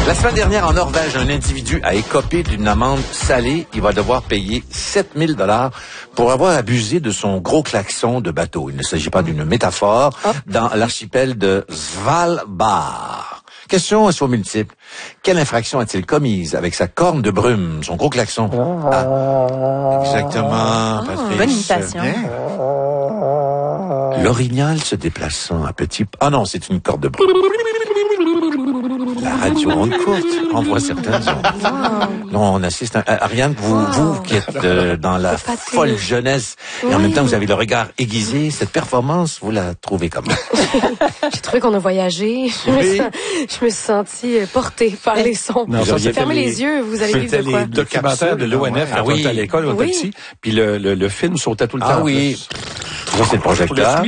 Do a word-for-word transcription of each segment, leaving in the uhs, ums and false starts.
La semaine dernière, en Norvège, un individu a écopé d'une amende salée. Il va devoir payer sept mille dollars pour avoir abusé de son gros klaxon de bateau. Il ne s'agit pas d'une métaphore. Oh. Dans l'archipel de Svalbard. Question à choix multiple. Quelle infraction a-t-il commise avec sa corne de brume, son gros klaxon? Ah, exactement, oh, Patrice. Bonne imitation. L'orignal se déplaçant à petit... Ah non, c'est une corde de brume. La radio onde courte envoie certaines ondes. Wow. Non, on assiste à... Ariane, vous, wow. vous qui êtes euh, dans la folle jeunesse et oui. en même temps vous avez le regard aiguisé, cette performance, vous la trouvez comment? J'ai trouvé qu'on a voyagé. Je, oui. me, sens, je me suis sentie portée par les sons. Non, ça, fermez les, les yeux, vous allez vivre de quoi? C'était les documentaires de l'O N F ah, oui. à l'école, au oui. taxi, puis le, le, le film sautait tout le temps. Ah oui. Ça, c'est le projecteur.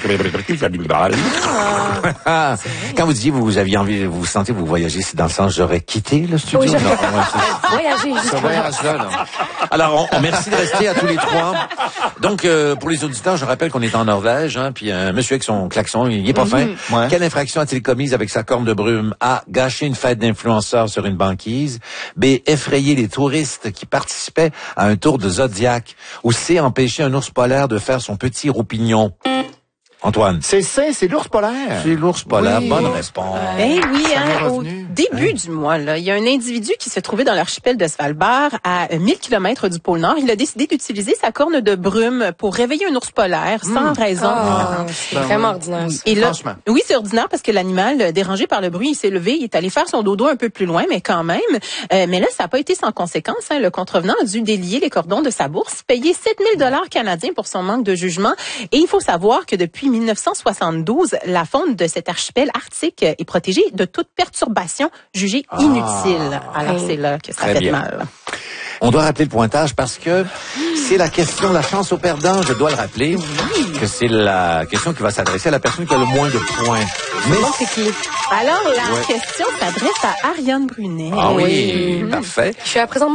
Ah. Quand vous disiez vous, vous aviez envie, vous vous sentez vous voyager, c'est dans le sens j'aurais quitté le studio. Oui, non, voyager, juste voyage-là. Non. Alors, on, on merci de rester à tous les trois. Donc, euh, pour les auditeurs, je rappelle qu'on est en Norvège, hein, puis un monsieur avec son klaxon, il est pas fin. Mm-hmm. Ouais. Quelle infraction a-t-il commise avec sa corne de brume? A. Gâcher une fête d'influenceurs sur une banquise. B. Effrayer les touristes qui participaient à un tour de Zodiac. Ou C. Empêcher un ours polaire de faire son petit roupignon. Antoine. C'est ça, c'est l'ours polaire. C'est l'ours polaire, oui. Bonne réponse. Ben oui, hein, au début hein? du mois, là, il y a un individu qui se trouvait dans l'archipel de Svalbard, à mille kilomètres du pôle Nord. Il a décidé d'utiliser sa corne de brume pour réveiller un ours polaire sans mmh. raison. Oh, c'est vraiment ordinaire. Et là, oui, c'est ordinaire parce que l'animal, dérangé par le bruit, il s'est levé, il est allé faire son dodo un peu plus loin, mais quand même. Euh, mais là, ça n'a pas été sans conséquence. Hein. Le contrevenant a dû délier les cordons de sa bourse, payer sept mille dollars canadiens pour son manque de jugement. Et il faut savoir que depuis mille neuf cent soixante-douze, la faune de cet archipel arctique est protégée de toute perturbation jugée inutile. Ah, Alors c'est là que ça fait bien. mal. On doit rappeler le pointage parce que c'est la question, la chance au perdant, je dois le rappeler, oui. que c'est la question qui va s'adresser à la personne qui a le moins de points. Mais bon, c'est qui? Alors, la ouais. question s'adresse à Ariane Brunet. Ah oui, oui. Mmh. Parfait. Je suis à présent